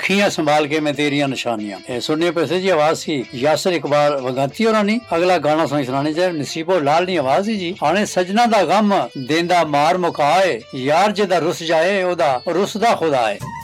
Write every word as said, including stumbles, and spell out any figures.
रखियां संभाल के मैं तेरियां निशानियां। सुनने पैसे जी आवाज सी यासर इकबाल वगाती होना नी। अगला गाना सुनी सुनाने चाहिए नसीबो लाल नी आवाज ही जी। आने सजना दा गम देंदा मार मुकाए यार जेदा रुस जाए ओदा रुसदा खुदा है।